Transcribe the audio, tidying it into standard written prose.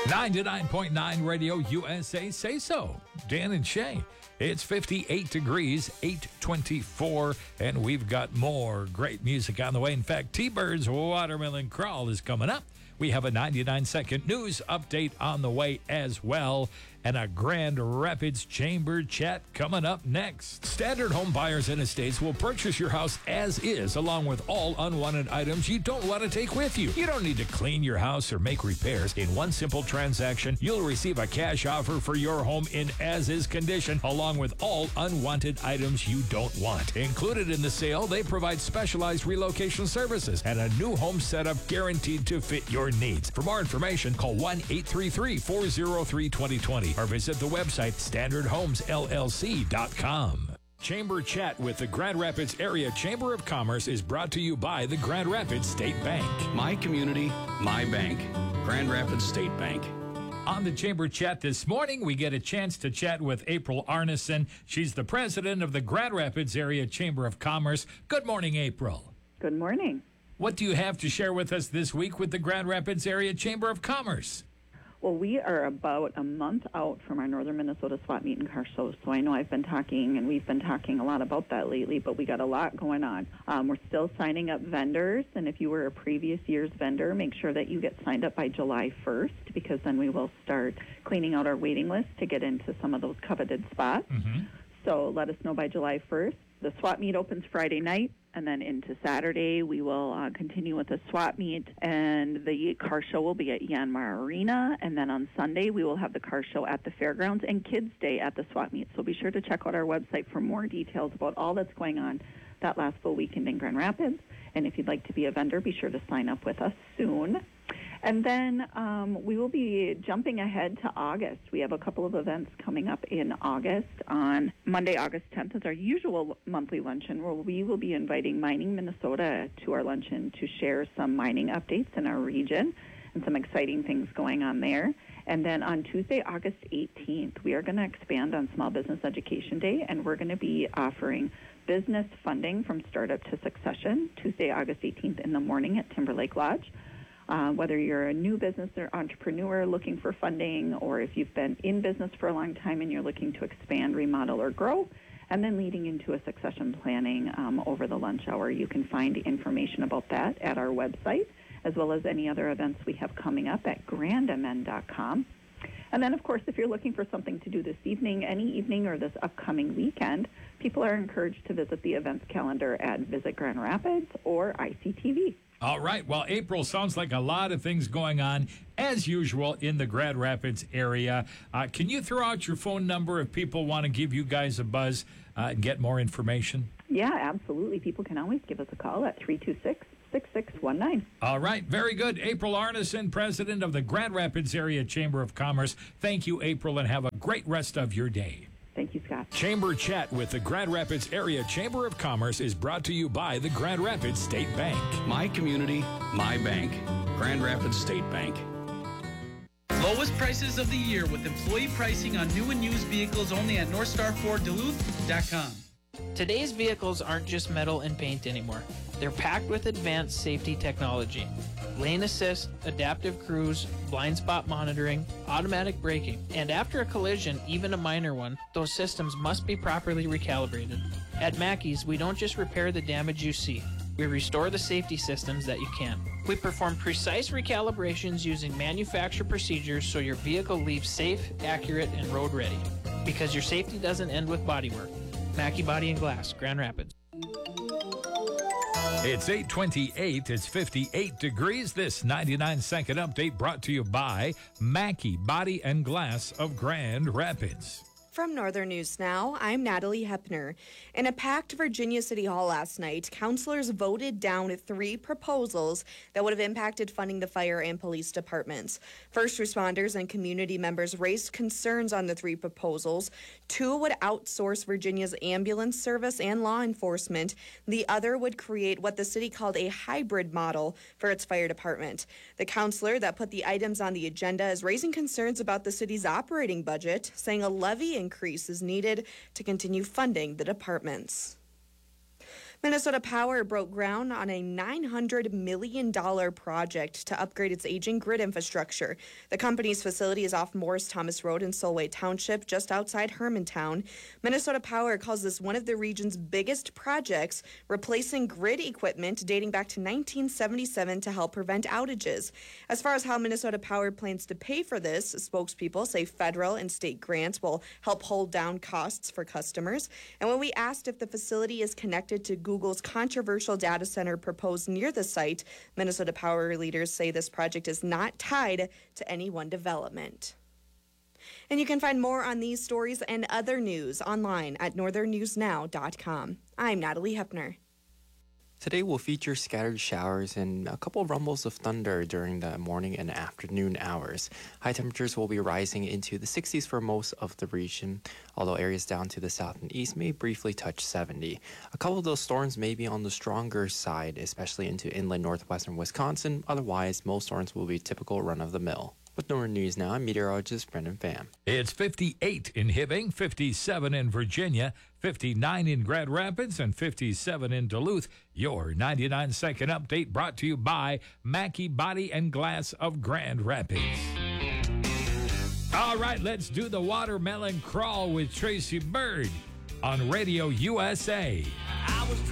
99.9 Radio USA. Say so. Dan and Shay. It's 58 degrees, 8:24, and we've got more great music on the way. In fact, T-Bird's Watermelon Crawl is coming up. We have a 99-second news update on the way as well, and a Grand Rapids Chamber chat coming up next. Standard Home Buyers and Estates will purchase your house as is, along with all unwanted items you don't want to take with you. You don't need to clean your house or make repairs. In one simple transaction, you'll receive a cash offer for your home in as-is condition, along with all unwanted items you don't want. Included in the sale, they provide specialized relocation services and a new home setup guaranteed to fit your needs. For more information, call 1-833-403-2020 or visit the website standardhomesllc.com. Chamber Chat with the Grand Rapids Area Chamber of Commerce is brought to you by the Grand Rapids State Bank. My community, my bank. Grand Rapids State Bank. On the Chamber Chat this morning, we get a chance to chat with April Arneson. She's the president of the Grand Rapids Area Chamber of Commerce. Good morning, April. Good morning. What do you have to share with us this week with the Grand Rapids Area Chamber of Commerce? Well, we are about a month out from our Northern Minnesota Swap Meet and Car Show, so I know I've been talking, and we've been talking a lot about that lately, but we got a lot going on. We're still signing up vendors, and if you were a previous year's vendor, make sure that you get signed up by July 1st, because then we will start cleaning out our waiting list to get into some of those coveted spots. Mm-hmm. So let us know by July 1st. The swap meet opens Friday night, and then into Saturday we will continue with the swap meet, and the car show will be at Yanmar Arena, and then on Sunday we will have the car show at the fairgrounds and Kids Day at the swap meet. So be sure to check out our website for more details about all that's going on that last full weekend in Grand Rapids. And if you'd like to be a vendor, be sure to sign up with us soon. And then we will be jumping ahead to August. We have a couple of events coming up in August. On Monday, August 10th is our usual monthly luncheon, where we will be inviting Mining Minnesota to our luncheon to share some mining updates in our region and some exciting things going on there. And then on Tuesday, August 18th, we are going to expand on Small Business Education Day, and we're going to be offering business funding from startup to succession, Tuesday, August 18th in the morning at Timberlake Lodge. Whether you're a new business or entrepreneur looking for funding, or if you've been in business for a long time and you're looking to expand, remodel, or grow, and then leading into a succession planning over the lunch hour. You can find information about that at our website, as well as any other events we have coming up at grandmn.com. And then, of course, if you're looking for something to do this evening, any evening or this upcoming weekend, people are encouraged to visit the events calendar at Visit Grand Rapids or ICTV. All right. Well, April, sounds like a lot of things going on, as usual, in the Grand Rapids area. Can you throw out your phone number if people want to give you guys a buzz and get more information? Yeah, absolutely. People can always give us a call at 326-6619. All right. Very good. April Arneson, president of the Grand Rapids Area Chamber of Commerce. Thank you, April, and have a great rest of your day. Thank you, Scott. Chamber Chat with the Grand Rapids Area Chamber of Commerce is brought to you by the Grand Rapids State Bank. My community, my bank. Grand Rapids State Bank. Lowest prices of the year with employee pricing on new and used vehicles only at NorthstarFordDuluth.com. Today's vehicles aren't just metal and paint anymore. They're packed with advanced safety technology. Lane assist, adaptive cruise, blind spot monitoring, automatic braking, and after a collision, even a minor one, those systems must be properly recalibrated. At Mackey's, we don't just repair the damage you see. We restore the safety systems that you can't. We perform precise recalibrations using manufacturer procedures so your vehicle leaves safe, accurate, and road ready. Because your safety doesn't end with bodywork. Mackey Body and Glass, Grand Rapids. It's 8:28. It's 58 degrees. This 99-second update brought to you by Mackey Body and Glass of Grand Rapids. From Northern News Now, I'm Natalie Hepner. In a packed Virginia City Hall last night, councilors voted down 3 proposals that would have impacted funding the fire and police departments. First responders and community members raised concerns on the 3 proposals. 2 would outsource Virginia's ambulance service and law enforcement. The other would create what the city called a hybrid model for its fire department. The councilor that put the items on the agenda is raising concerns about the city's operating budget, saying a levy increase is needed to continue funding the departments. Minnesota Power broke ground on a $900 million project to upgrade its aging grid infrastructure. The company's facility is off Morris Thomas Road in Solway Township, just outside Hermantown. Minnesota Power calls this one of the region's biggest projects, replacing grid equipment dating back to 1977 to help prevent outages. As far as how Minnesota Power plans to pay for this, spokespeople say federal and state grants will help hold down costs for customers. And when we asked if the facility is connected to Google's controversial data center proposed near the site, Minnesota Power leaders say this project is not tied to any one development. And you can find more on these stories and other news online at northernnewsnow.com. I'm Natalie Hepner. Today will feature scattered showers and a couple rumbles of thunder during the morning and afternoon hours. High temperatures will be rising into the 60s for most of the region, although areas down to the south and east may briefly touch 70. A couple of those storms may be on the stronger side, especially into inland northwestern Wisconsin. Otherwise, most storms will be typical run-of-the-mill. With Northern News Now, I'm meteorologist Brendan Pham. It's 58 in Hibbing, 57 in Virginia, 59 in Grand Rapids, and 57 in Duluth. Your 99-second update brought to you by Mackey Body and Glass of Grand Rapids. All right, let's do the watermelon crawl with Tracy Bird on Radio USA.